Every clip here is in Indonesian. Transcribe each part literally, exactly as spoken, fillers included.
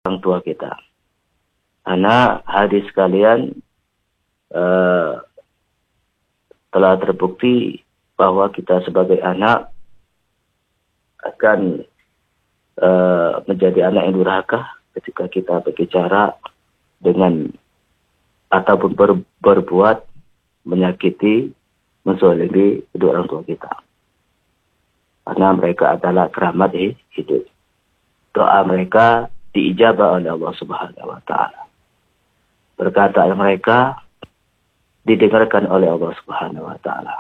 orang tua kita. Karena hadis sekalian uh, telah terbukti bahwa kita sebagai anak akan uh, menjadi anak yang durhaka ketika kita berbicara dengan ataupun ber, berbuat menyakiti, menzalimi kedua orang tua kita. Karena mereka adalah keramat hidup. Doa mereka diijabah oleh Allah Subhanahu wa taala. Perkataan mereka didengarkan oleh Allah Subhanahu wa taala.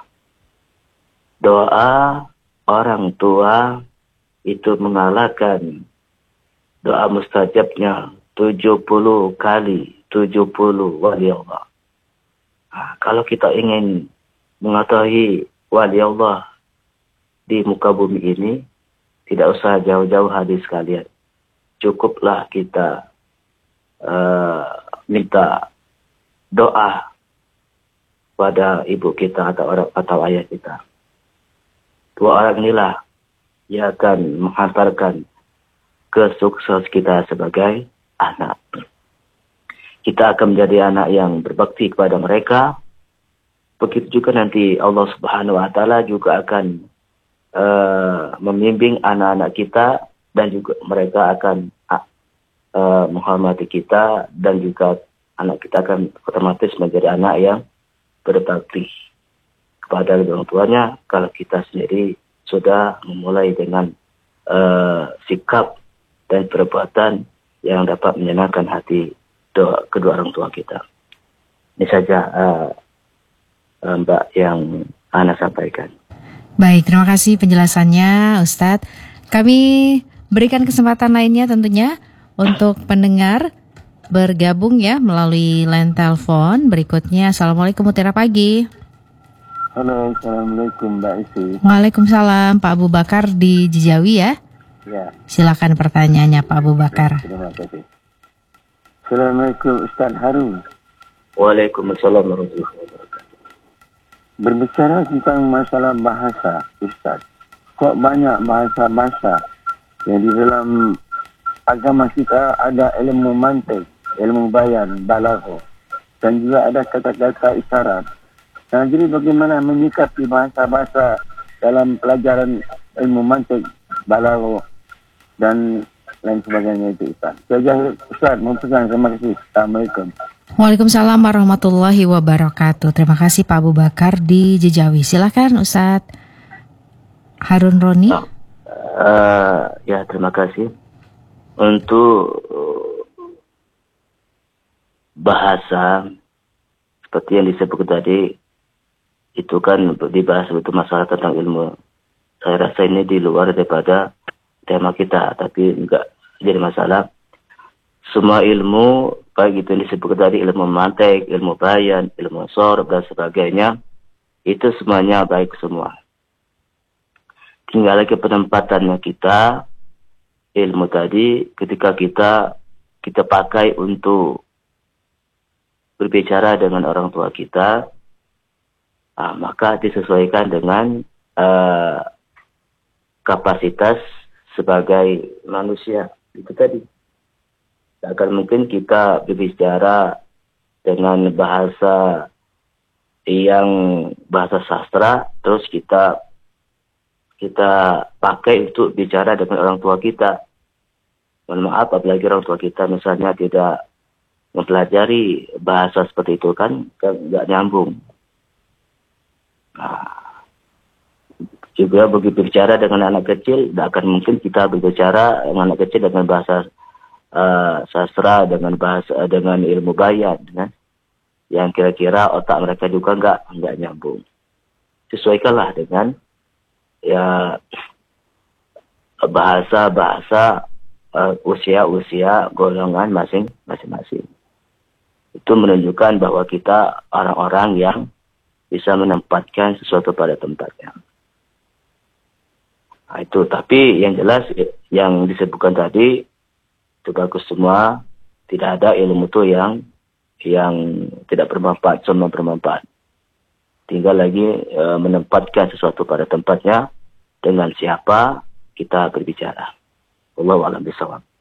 Doa orang tua itu mengalahkan doa mustajabnya tujuh puluh kali, tujuh puluh wali Allah. Nah, kalau kita ingin mengetahui wali Allah di muka bumi ini, tidak usah jauh-jauh hadis sekalian. Cukuplah kita uh, minta doa pada ibu kita atau orang atau ayah kita. Dua orang inilah yang akan menghantarkan kesuksesan kita sebagai anak. Kita akan menjadi anak yang berbakti kepada mereka. Begitu juga nanti Allah Subhanahu wa taala juga akan uh, membimbing anak-anak kita, dan juga mereka akan uh, menghormati kita, dan juga anak kita akan otomatis menjadi anak yang berbakti kepada orang tuanya kalau kita sendiri sudah memulai dengan uh, sikap dan perbuatan yang dapat menyenangkan hati doa, kedua orang tua kita. Ini saja uh, uh, Mbak yang Ana sampaikan. Baik, terima kasih penjelasannya Ustadz. Kami berikan kesempatan lainnya tentunya untuk pendengar bergabung ya melalui line telepon berikutnya. Assalamualaikum, Mutiara Pagi. Halo, Assalamualaikum Mbak Isi. Waalaikumsalam, Pak Abu Bakar di Jijawi ya. Ya. Silakan pertanyaannya Pak Abu Bakar. Terima kasih. Assalamualaikum Ustaz Harun. Waalaikumsalam warahmatullahi wabarakatuh. Berbicara tentang masalah bahasa, Ustaz, kok banyak bahasa-bahasa yang di dalam agama kita ada ilmu mantik, ilmu bayan, balaghah, dan juga ada kata-kata isyarat. Nah, jadi bagaimana menyikapi bahasa-bahasa dalam pelajaran ilmu mantik, balaghah, dan lain sebagainya itu, Ustaz. Saya Ustaz, mempesan, terima kasih. Assalamualaikum. Waalaikumsalam warahmatullahi wabarakatuh. Terima kasih Pak Abu Bakar di Jijawi. Silakan Ustaz Harun Roni. Oh, uh, ya, terima kasih. Untuk bahasa seperti yang disebut tadi, itu kan dibahas betul masalah tentang ilmu. Saya rasa ini di luar daripada tema kita, tapi enggak jadi masalah. Semua ilmu, baik itu yang disebut tadi ilmu mantik, ilmu bayan, ilmu sorab dan sebagainya, itu semuanya baik semua. Tinggal lagi penempatannya kita, ilmu tadi ketika kita kita pakai untuk berbicara dengan orang tua kita, ah, maka disesuaikan dengan uh, kapasitas sebagai manusia. Itu tadi. Tak akan mungkin kita berbicara dengan bahasa yang bahasa sastra, terus kita kita pakai untuk bicara dengan orang tua kita. Mohon maaf, apalagi orang tua kita misalnya tidak mempelajari bahasa seperti itu, kan nggak nyambung. Nah, juga begitu bicara dengan anak kecil, tidak akan mungkin kita berbicara dengan anak kecil dengan bahasa uh, sastra, dengan bahasa dengan ilmu bayan, kan? Yang kira-kira otak mereka juga nggak nggak nyambung. Sesuaikanlah dengan ya bahasa-bahasa uh, usia-usia golongan masing masing-masing. Itu menunjukkan bahwa kita orang-orang yang bisa menempatkan sesuatu pada tempatnya. Nah, itu, tapi yang jelas yang disebutkan tadi itu bagus semua. Tidak ada ilmu itu yang yang tidak bermanfaat, semua bermanfaat. Tinggal lagi e, menempatkan sesuatu pada tempatnya dengan siapa kita berbicara. Wallahu a'lam bishawab.